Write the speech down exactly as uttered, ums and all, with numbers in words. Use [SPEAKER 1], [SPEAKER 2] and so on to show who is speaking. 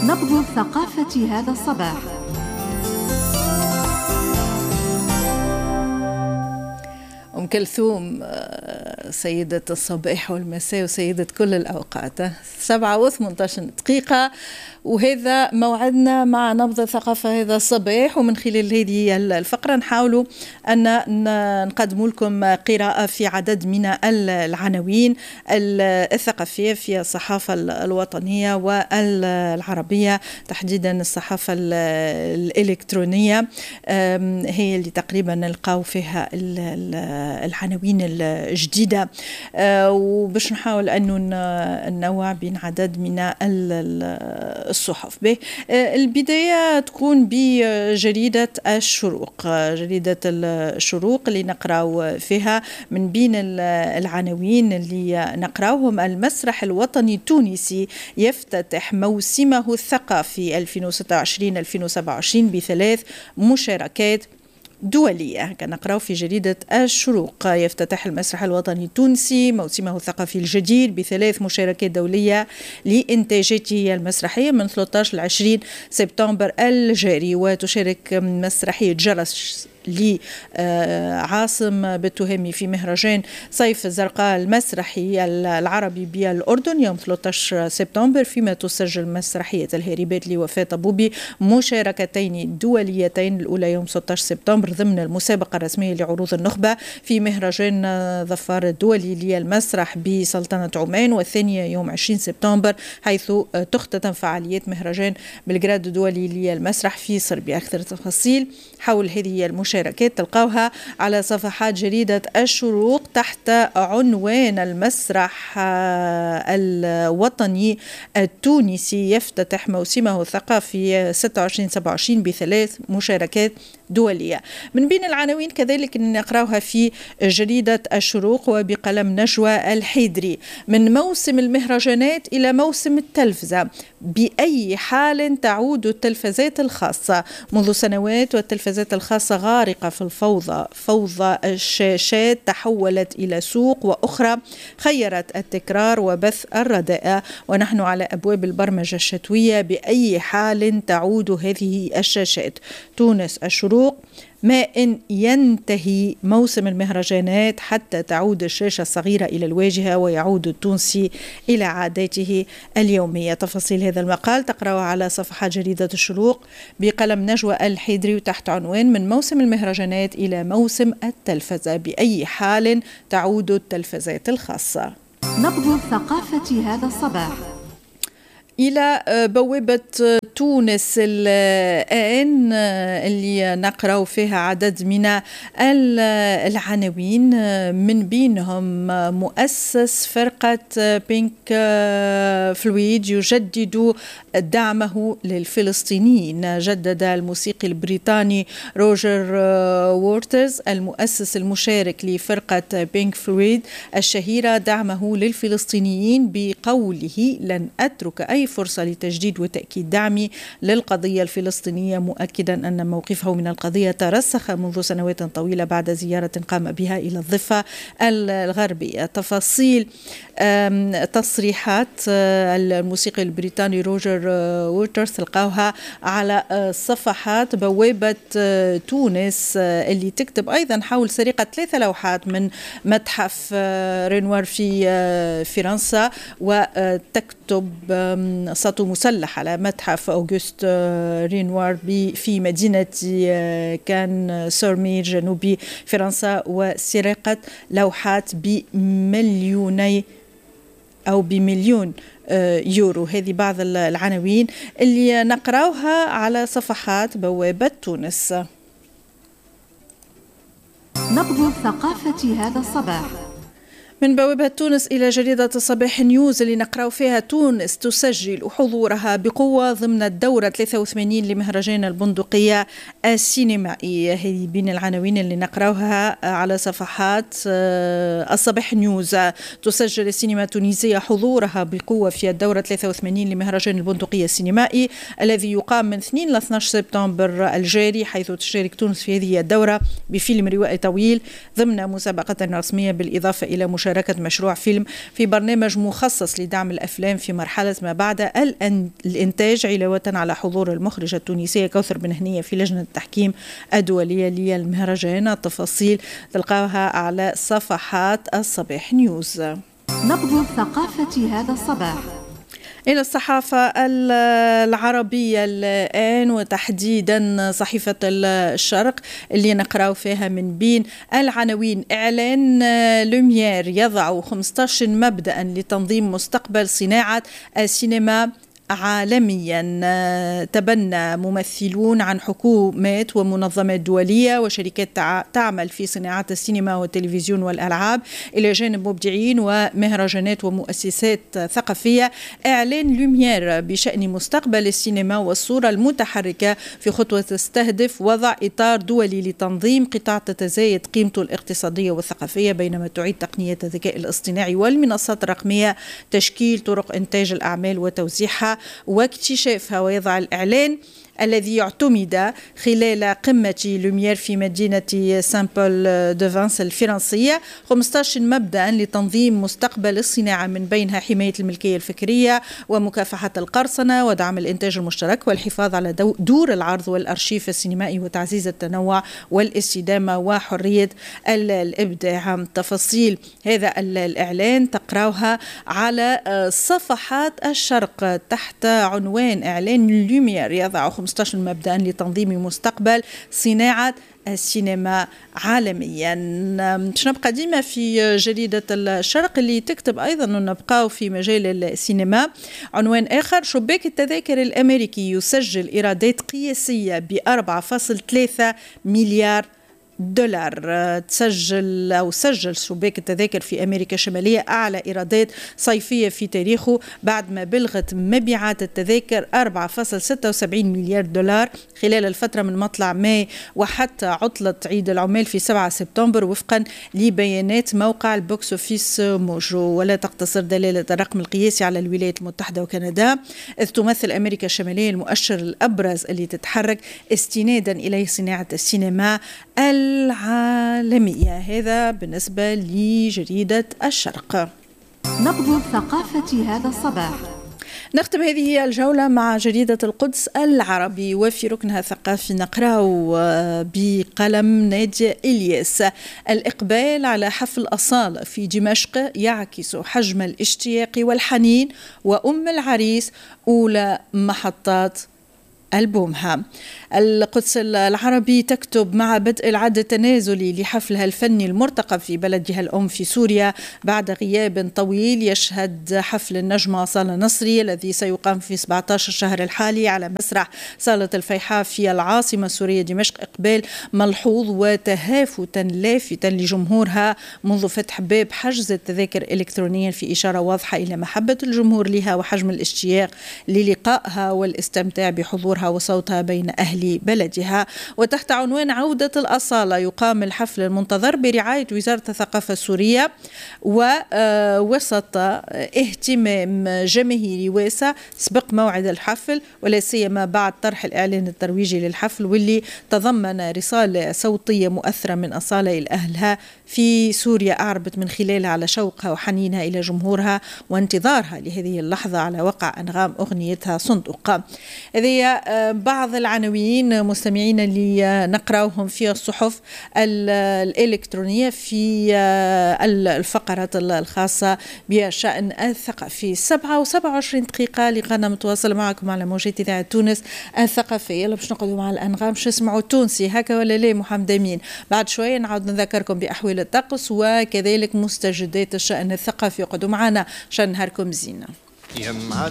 [SPEAKER 1] نبض الثقافة هذا الصباح. أم كلثوم سيدة الصباح والمساء وسيدة كل الأوقات. سبعة وثمانية عشر دقيقة وهذا موعدنا مع نبض الثقافة هذا الصباح، ومن خلال هذه الفقرة نحاولوا أن نقدم لكم قراءة في عدد من العناوين الثقافية في الصحافة الوطنية والعربية، تحديدا الصحافة الإلكترونية هي اللي تقريبا نلقاو فيها العناوين الجديدة، وباش نحاول أنه ننوع بين عدد من الصحف. به البداية تكون بجريدة الشروق. جريدة الشروق اللي نقراو فيها من بين العناوين اللي نقراوهم: المسرح الوطني التونسي يفتتح موسمه الثقافي ألفين وستة وعشرين ألفين وسبعة وعشرين بثلاث مشاركات دولية. كنقراو في جريدة الشروق: يفتتح المسرح الوطني التونسي موسمه الثقافي الجديد بثلاث مشاركات دولية لإنتاجاته المسرحية من ثلاثة عشر ل عشرين سبتمبر الجاري. وتشارك مسرحية جرس لعاصم بالتهامي في مهرجان صيف الزرقاء المسرحي العربي بالأردن يوم ثلاثة عشر سبتمبر، فيما تسجل مسرحية الهاربات لوفاة طبوبي مشاركتين دوليتين، الأولى يوم ستة عشر سبتمبر ضمن المسابقة الرسمية لعروض النخبة في مهرجان ظفار الدولي للمسرح بسلطنة عمان، والثانية يوم عشرين سبتمبر حيث تختتم فعاليات مهرجان بلغراد الدولي للمسرح في صربيا. أكثر تفاصيل حول هذه المشاركات تلقاوها على صفحات جريدة الشروق تحت عنوان المسرح الوطني التونسي يفتتح موسمه الثقافي ستة وعشرين سبعة وعشرين بثلاث مشاركات دولية. من بين العناوين كذلك نقراوها في جريدة الشروق وبقلم نجوى الحيدري: من موسم المهرجانات إلى موسم التلفزة، بأي حال تعود التلفزات الخاصة؟ منذ سنوات والتلفزات الخاصة غارقة في الفوضى، فوضى الشاشات تحولت إلى سوق وأخرى خيرت التكرار وبث الرداء، ونحن على أبواب البرمجة الشتوية، بأي حال تعود هذه الشاشات؟ تونس الشروق: ما إن ينتهي موسم المهرجانات حتى تعود الشاشة الصغيرة إلى الواجهة ويعود التونسي إلى عاداته اليومية. تفاصيل هذا المقال تقرأه على صفحة جريدة الشروق بقلم نجوى الحيدري وتحت عنوان: من موسم المهرجانات إلى موسم التلفزة، بأي حال تعود التلفزات الخاصة. نبض الثقافة هذا الصباح.
[SPEAKER 2] إلى بوابة تونس الآن اللي نقرأ فيها عدد من العناوين، من بينهم مؤسس فرقة بينك فلويد يجدد دعمه للفلسطينيين. جدد الموسيقي البريطاني روجر وورترز المؤسس المشارك لفرقة بينك فلويد الشهيرة دعمه للفلسطينيين بقوله: لن أترك أي فرصة لتجديد وتأكيد دعمي للقضية الفلسطينية، مؤكدا أن موقفه من القضية ترسخ منذ سنوات طويلة بعد زيارة قام بها إلى الضفة الغربية. تفاصيل تصريحات الموسيقي البريطاني روجر وورترز تلقاوها على صفحات بوابة تونس، اللي تكتب أيضا حول سرقة ثلاثة لوحات من متحف رينوار في فرنسا، وتكتب سطو مسلح على متحف أوغست رينوار في مدينة كان سورمير جنوبي فرنسا، وسرقة لوحات بمليوني أو بمليون يورو. هذه بعض العناوين اللي نقراوها على صفحات بوابة تونس.
[SPEAKER 1] نبض الثقافة هذا الصباح.
[SPEAKER 2] من بوابة تونس إلى جريدة الصباح نيوز اللي نقرأ فيها: تونس تسجل حضورها بقوة ضمن الدورة ثلاثة وثمانين لمهرجان البندقية السينمائي. هذه بين العناوين اللي نقرأها على صفحات الصباح نيوز. تسجل السينما التونسية حضورها بقوة في الدورة ثلاثة وثمانين لمهرجان البندقية السينمائي الذي يقام من اثنين إلى اثني عشر سبتمبر الجاري، حيث تشارك تونس في هذه الدورة بفيلم روائي طويل ضمن مسابقة رسمية، بالإضافة إلى مشاركة مشاركة مشروع فيلم في برنامج مخصص لدعم الأفلام في مرحلة ما بعد الإنتاج، علاوة على حضور المخرجة التونسية كوثر بن هنية في لجنة التحكيم الدولية للمهرجان. التفاصيل تلقاوها على صفحات الصباح نيوز.
[SPEAKER 3] نبض الثقافة هذا الصباح.
[SPEAKER 2] إلى الصحافة العربية الآن، وتحديدا صحيفة الشرق اللي نقرأ فيها من بين العناوين: إعلان لوميير يضع خمسة عشر مبدأ لتنظيم مستقبل صناعة السينما عالميا. تبنى ممثلون عن حكومات ومنظمات دولية وشركات تعمل في صناعة السينما والتلفزيون والألعاب إلى جانب مبدعين ومهرجانات ومؤسسات ثقافية. إعلان لوميير بشأن مستقبل السينما والصورة المتحركة في خطوة تستهدف وضع إطار دولي لتنظيم قطاع تتزايد قيمته الاقتصادية والثقافية، بينما تعيد تقنية الذكاء الاصطناعي والمنصات الرقمية تشكيل طرق إنتاج الأعمال وتوزيعها واكتشافها. ويضع الإعلان الذي اعتمد خلال قمة لوميير في مدينة سان بول دو فانس الفرنسية خمسة عشر مبدأ لتنظيم مستقبل الصناعة، من بينها حماية الملكية الفكرية ومكافحة القرصنة ودعم الإنتاج المشترك والحفاظ على دور العرض والأرشيف السينمائي وتعزيز التنوع والاستدامة وحرية الإبداع. تفاصيل هذا الإعلان تقرأها على صفحات الشرق تحت عنوان إعلان لوميير يضع خمسة عشر مبدأ لتنظيم مستقبل صناعة السينما عالميا. نبقى ديما في جريدة الشرق اللي تكتب أيضا نبقى في مجال السينما. عنوان آخر: شباك التذاكر الأمريكي يسجل إيرادات قياسية ب أربعة فاصلة ثلاثة مليار دولار. تسجل أو سجل شباك التذاكر في أمريكا الشمالية أعلى إيرادات صيفية في تاريخه بعد ما بلغت مبيعات التذاكر أربعة فاصلة ستة وسبعين مليار دولار خلال الفترة من مطلع ماي وحتى عطلة عيد العمال في سبعة سبتمبر، وفقا لبيانات موقع البوكس أوفيس موجو. ولا تقتصر دلالة الرقم القياسي على الولايات المتحدة وكندا، إذ تمثل أمريكا الشمالية المؤشر الأبرز اللي تتحرك استنادا إليه صناعة السينما العالمية. هذا بالنسبة لجريدة الشرق.
[SPEAKER 3] نبض الثقافة هذا الصباح.
[SPEAKER 2] نختم هذه الجولة مع جريدة القدس العربي، وفي ركنها الثقافي نقرأ بقلم نادية إلياس: الإقبال على حفل أصالة في دمشق يعكس حجم الاشتياق والحنين، وأم العريس أولى محطات ألبومها. القدس العربي تكتب: مع بدء العد التنازلي لحفلها الفني المرتقب في بلدها الأم في سوريا بعد غياب طويل، يشهد حفل النجمة صالة نصري الذي سيقام في سبعة عشر الشهر الحالي على مسرح صالة الفيحاء في العاصمة السورية دمشق إقبال ملحوظ وتهافتا لافتا لجمهورها منذ فتح باب حجز التذاكر إلكترونيا، في إشارة واضحة إلى محبة الجمهور لها وحجم الاشتياق للقائها والاستمتاع بحضور وصوتها بين أهل بلدها. وتحت عنوان عودة الأصالة يقام الحفل المنتظر برعاية وزارة الثقافة السورية ووسط اهتمام جماهيري واسع سبق موعد الحفل، ولا سيما بعد طرح الإعلان الترويجي للحفل واللي تضمن رسالة صوتية مؤثرة من أصالة إلى أهلها في سوريا أعربت من خلالها على شوقها وحنينها إلى جمهورها وانتظارها لهذه اللحظة على وقع أنغام أغنيتها صندوق. هذه بعض العناوين مستمعين اللي نقرأهم في الصحف الإلكترونية في الفقرات الخاصة بشأن الثقافي. سبعة وسبعة وعشرين دقيقة لقانا متواصل معكم على موجات إذاعة تونس الثقافية. يلا باش نقعدوا مع الأنغام باش نسمعوا تونسي هكا ولا لا محمد أمين. بعد شوية نعود نذكركم بأحوال الطقس وكذلك مستجدات الشأن الثقافي. قعدوا معنا عشان نهاركم زينة.